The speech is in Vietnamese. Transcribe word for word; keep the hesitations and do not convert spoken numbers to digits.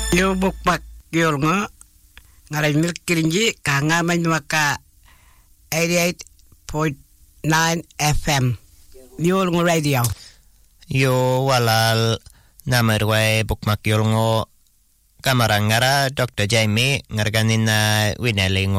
Yo bukpak yolngo ngaray milk kirinji kangaman waka eighty-eight point nine F M yolngo radio. Yo walal namarway bukmak yolngo kamarangara Doctor Jamie ngarganin na winalingo